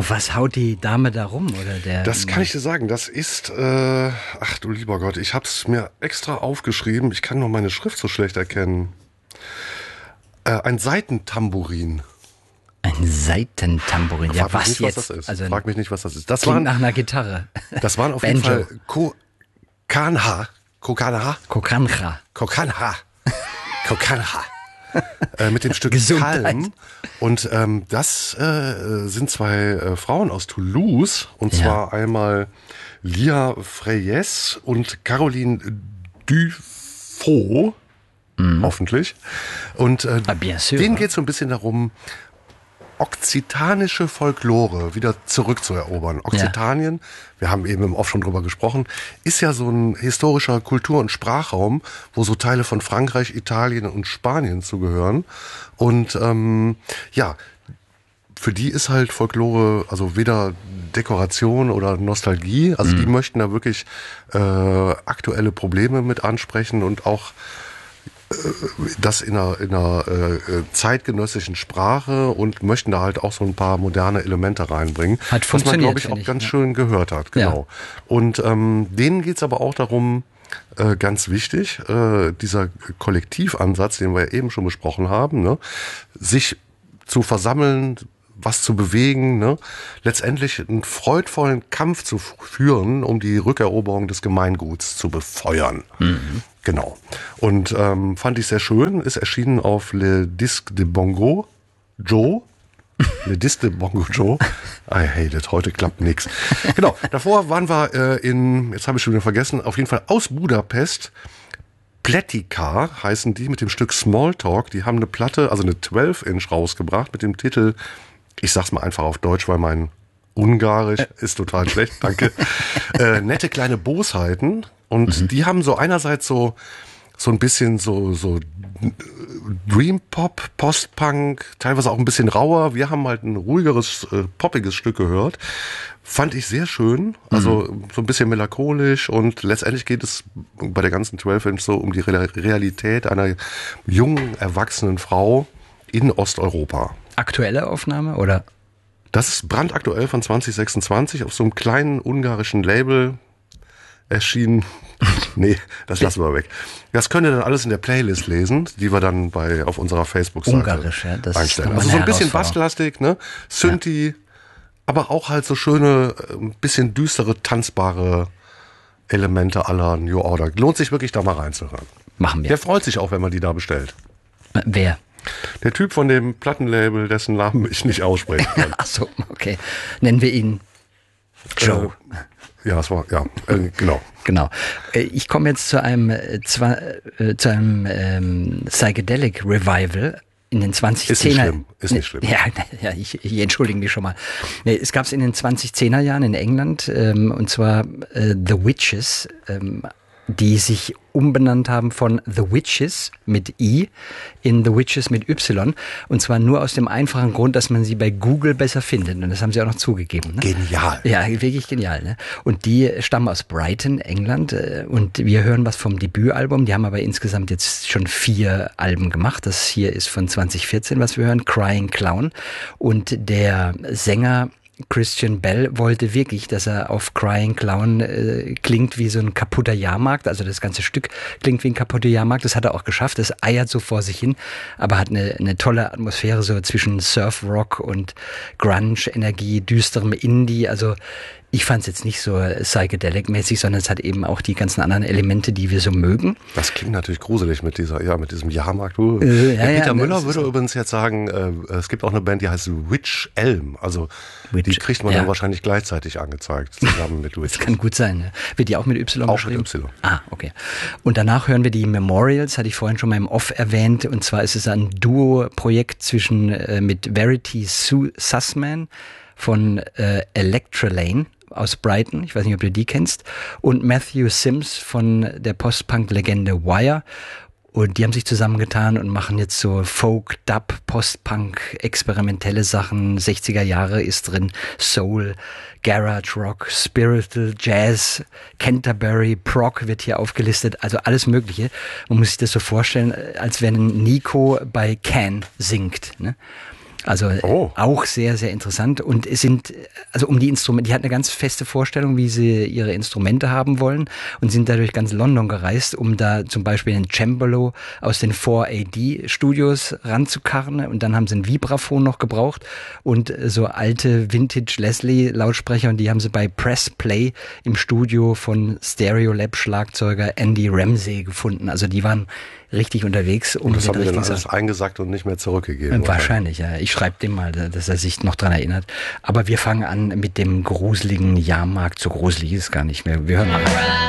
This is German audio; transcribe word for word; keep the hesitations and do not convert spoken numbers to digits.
Und was haut die Dame da rum? Oder der Das kann ich dir sagen. Das ist, äh, ach du lieber Gott, ich habe es mir extra aufgeschrieben. Ich kann nur meine Schrift so schlecht erkennen. Äh, ein Saitentambourin. Ein Saitentambourin. Ja, Frag mich was nicht, jetzt? was das ist. Also Frag mich nicht, was das ist. Das klingt waren, nach einer Gitarre. das waren auf jeden Banjo. Fall Kokanha. Kokanha. Kokancha. Kokanha. Kokanha. äh, mit dem Stück Gesundheit. Kalm. Und ähm, das äh, sind zwei äh, Frauen aus Toulouse. Und Ja. zwar einmal Lia Freyes und Caroline Dufaux. Mhm. Hoffentlich. Und äh, Ah, bien sûr, denen ja. geht es so ein bisschen darum, okzitanische Folklore wieder zurückzuerobern. Okzitanien, ja. wir haben eben im Off schon drüber gesprochen, ist ja so ein historischer Kultur- und Sprachraum, wo so Teile von Frankreich, Italien und Spanien zugehören. Und ähm, ja, für die ist halt Folklore, also weder Dekoration oder Nostalgie. Also mhm. die möchten da wirklich äh, aktuelle Probleme mit ansprechen und auch das in einer, in einer äh, zeitgenössischen Sprache und möchten da halt auch so ein paar moderne Elemente reinbringen. Hat was man, glaube funktioniert, ich, auch ich, ganz ja. schön gehört hat. Genau. Ja. Und ähm, denen geht's aber auch darum, äh, ganz wichtig, äh, dieser Kollektivansatz, den wir ja eben schon besprochen haben, ne, sich zu versammeln, was zu bewegen, ne? Letztendlich einen freudvollen Kampf zu führen, um die Rückeroberung des Gemeinguts zu befeuern. Mhm. Genau. Und ähm, fand ich sehr schön. Ist erschienen auf Le Disque de Bongo Joe. Le Disque de Bongo Joe. I hate it. Heute klappt nichts. Genau. Davor waren wir äh, in, jetzt habe ich schon wieder vergessen, auf jeden Fall aus Budapest. Pletika heißen die mit dem Stück Smalltalk. Die haben eine Platte, also eine zwölf Inch rausgebracht mit dem Titel, ich sag's mal einfach auf Deutsch, weil mein Ungarisch ist total schlecht, danke. äh, nette kleine Bosheiten. Und mhm. die haben so einerseits so so ein bisschen so so Dream Pop, Post-Punk, teilweise auch ein bisschen rauer. Wir haben halt ein ruhigeres, äh, poppiges Stück gehört. Fand ich sehr schön, also mhm. so ein bisschen melancholisch und letztendlich geht es bei der ganzen zwölf Inch so um die Realität einer jungen, erwachsenen Frau in Osteuropa. Aktuelle Aufnahme oder? Das ist brandaktuell von zwanzig sechsundzwanzig auf so einem kleinen ungarischen Label erschienen. Nee, das lassen wir weg. Das könnt ihr dann alles in der Playlist lesen, die wir dann bei auf unserer Facebook-Seite Ungarisch, ja, das einstellen. ist Also so ein bisschen basslastig, ne? Synthi, ja. aber auch halt so schöne, ein bisschen düstere, tanzbare Elemente aller New Order. Lohnt sich wirklich, da mal reinzuhören. Machen wir. Der freut sich auch, wenn man die da bestellt. Wer? Der Typ von dem Plattenlabel, dessen Namen ich nicht aussprechen kann. Ach so, okay. Nennen wir ihn Joe. Äh, ja, es war, ja, äh, genau. Genau. Ich komme jetzt zu einem, äh, zwar, äh, zu einem ähm, Psychedelic Revival in den zwanzig zehner. Ist nicht schlimm, ist nicht schlimm. Ja, ja ich, ich entschuldige mich schon mal. Nee, es gab es in den zwanzig zehner Jahren in England, ähm, und zwar äh, The Witches, ähm, die sich umbenannt haben von The Witches mit I in The Witches mit Y. Und zwar nur aus dem einfachen Grund, dass man sie bei Google besser findet. Und das haben sie auch noch zugegeben. Ne? Genial. Ja, wirklich genial. Ne? Und die stammen aus Brighton, England. Und wir hören was vom Debütalbum. Die haben aber insgesamt jetzt schon vier Alben gemacht. Das hier ist von zwanzig vierzehn, was wir hören, Crying Clown. Und der Sänger Christian Bell wollte wirklich, dass er auf Crying Clown äh, klingt wie so ein kaputter Jahrmarkt. Also das ganze Stück klingt wie ein kaputter Jahrmarkt. Das hat er auch geschafft. Das eiert so vor sich hin, aber hat eine, eine tolle Atmosphäre so zwischen Surf-Rock und Grunge-Energie, düsterem Indie. Also ich fand es jetzt nicht so psychedelic-mäßig, sondern es hat eben auch die ganzen anderen Elemente, die wir so mögen. Das klingt natürlich gruselig mit dieser, ja, mit diesem Jahrmarkt. Uh. Äh, ja, Peter ja, Müller würde übrigens jetzt sagen, äh, es gibt auch eine Band, die heißt Witch Elm. Also Witch, die kriegt man ja. dann wahrscheinlich gleichzeitig angezeigt, zusammen mit Witches. Das kann gut sein. Ne? Wird die auch mit Y auch geschrieben? Mit Y. Ah, okay. Und danach hören wir die Memorials, hatte ich vorhin schon mal im Off erwähnt. Und zwar ist es ein Duo-Projekt zwischen äh, mit Verity Sue Sussman von äh, Electralane aus Brighton, ich weiß nicht, ob du die kennst, und Matthew Sims von der Post-Punk-Legende Wire. Und die haben sich zusammengetan und machen jetzt so Folk, Dub, Post-Punk, experimentelle Sachen. sechziger Jahre ist drin, Soul, Garage Rock, Spiritual, Jazz, Canterbury, Prog wird hier aufgelistet. Also alles Mögliche. Man muss sich das so vorstellen, als wenn Nico bei Can singt, ne? Also Oh. auch sehr, sehr interessant. Und es sind, also um die Instrumente, die hat eine ganz feste Vorstellung, wie sie ihre Instrumente haben wollen und sind dadurch ganz London gereist, um da zum Beispiel einen Cembalo aus den vier A D Studios ranzukarren. Und dann haben sie ein Vibraphon noch gebraucht und so alte Vintage Leslie Lautsprecher, und die haben sie bei Press Play im Studio von Stereolab Schlagzeuger Andy Ramsey gefunden. Also die waren richtig unterwegs, um Und das den haben wir dann richtigen alles Sound- eingesackt und nicht mehr zurückgegeben. Wahrscheinlich, ja. Ich schreibe dem mal, dass er sich noch dran erinnert. Aber wir fangen an mit dem gruseligen Jahrmarkt. So gruselig ist es gar nicht mehr. Wir hören mal rein.